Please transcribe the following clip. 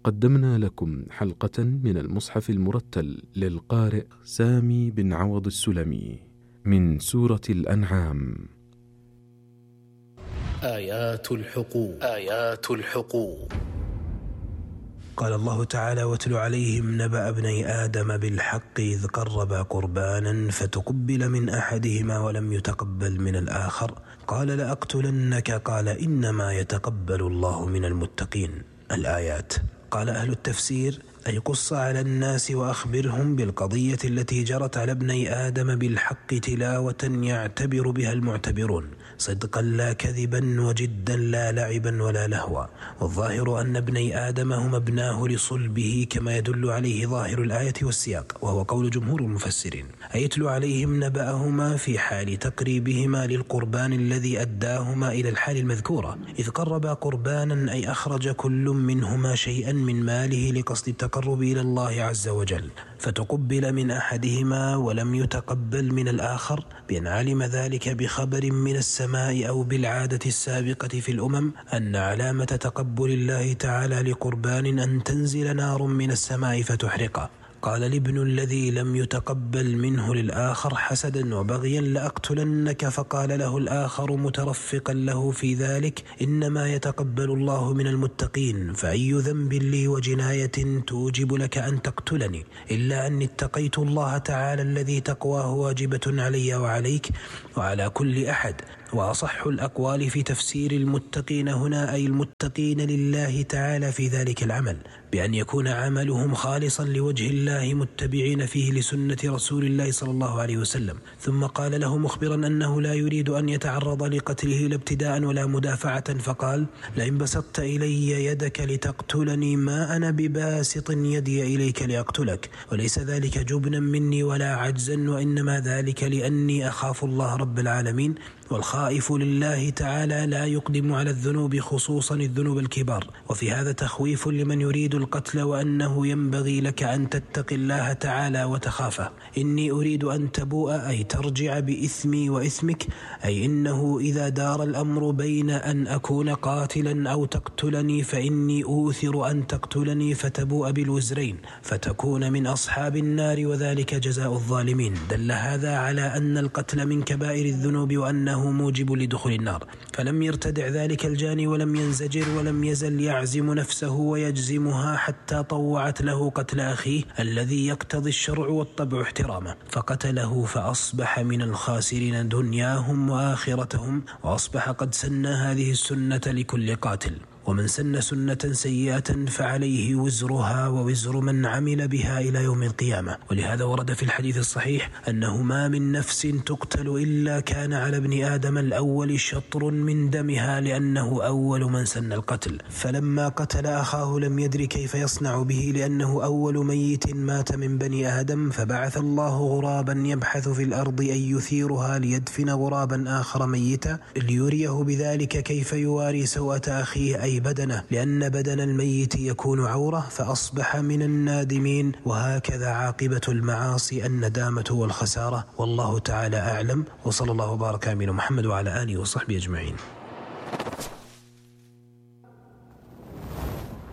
قدمنا لكم حلقة من المصحف المرتل للقارئ سامي بن عوض السلمي من سورة الأنعام. آيات الحقوق. قال الله تعالى: واتل عليهم نبأ ابني آدم بالحق إذ قربا قربانا فتقبل من أحدهما ولم يتقبل من الآخر قال لأقتلنك قال إنما يتقبل الله من المتقين. الآيات. قال أهل التفسير: أي قص على الناس وأخبرهم بالقضية التي جرت على ابني آدم بالحق تلاوة يعتبر بها المعتبرون، صدقا لا كذبا وجدا لا لعبا ولا لهوا. والظاهر أن ابني آدم هم ابناه لصلبه كما يدل عليه ظاهر الآية والسياق، وهو قول جمهور المفسرين. أيتلو عليهم نبأهما في حال تقريبهما للقربان الذي أداهما إلى الحال المذكورة، إذ قربا قربانا أي أخرج كل منهما شيئا من ماله لقصد التقرب إلى الله عز وجل، فتقبل من أحدهما ولم يتقبل من الآخر، بأن علم ذلك بخبر من السماء أو بالعادة السابقة في الأمم أن علامة تقبل الله تعالى لقربان أن تنزل نار من السماء فتحرقه. قال الابن الذي لم يتقبل منه للآخر حسدا وبغيا: لأقتلنك. فقال له الآخر مترفقا له في ذلك: إنما يتقبل الله من المتقين، فأي ذنب لي وجناية توجب لك أن تقتلني، إلا أني اتقيت الله تعالى الذي تقواه واجبة علي وعليك وعلى كل أحد. وأصح الأقوال في تفسير المتقين هنا أي المتقين لله تعالى في ذلك العمل، بأن يكون عملهم خالصا لوجه الله متبعين فيه لسنة رسول الله صلى الله عليه وسلم. ثم قال له مخبرا أنه لا يريد أن يتعرض لقتله لا ابتداء ولا مدافعة، فقال: لئن بسطت إلي يدك لتقتلني ما أنا بباسط يدي إليك لأقتلك، وليس ذلك جبنا مني ولا عجزا، وإنما ذلك لأني أخاف الله رب العالمين، والخائف لله تعالى لا يقدم على الذنوب خصوصا الذنوب الكبار. وفي هذا تخويف لمن يريد القتل، وأنه ينبغي لك أن تتقي الله تعالى وتخافه. إني أريد أن تبوء أي ترجع بإثمي وإثمك، أي إنه إذا دار الأمر بين أن أكون قاتلا أو تقتلني فإني أوثر أن تقتلني فتبوء بالوزرين فتكون من أصحاب النار، وذلك جزاء الظالمين. دل هذا على أن القتل من كبائر الذنوب وأنه موجب لدخول النار، فلم يرتدع ذلك الجاني ولم ينزجر ولم يزل يعزم نفسه ويجزمها حتى طوعت له قتل أخيه الذي يقتضي الشرع والطبع احترامه، فقتله فأصبح من الخاسرين دنياهم وآخرتهم، وأصبح قد سن هذه السنة لكل قاتل. ومن سن سنة سيئة فعليه وزرها ووزر من عمل بها إلى يوم القيامة. ولهذا ورد في الحديث الصحيح أنه ما من نفس تقتل إلا كان على ابن آدم الأول شطر من دمها، لأنه أول من سن القتل. فلما قتل أخاه لم يدر كيف يصنع به، لأنه أول ميت مات من بني آدم، فبعث الله غرابا يبحث في الأرض أن يثيرها ليدفن غرابا آخر ميتا ليريه بذلك كيف يواري سوءة أخيه أي بدنه، لأن بدن الميت يكون عورة، فأصبح من النادمين. وهكذا عاقبة المعاصي الندامة والخسارة. والله تعالى أعلم، وصلى الله وبارك على محمد وعلى آله وصحبه أجمعين.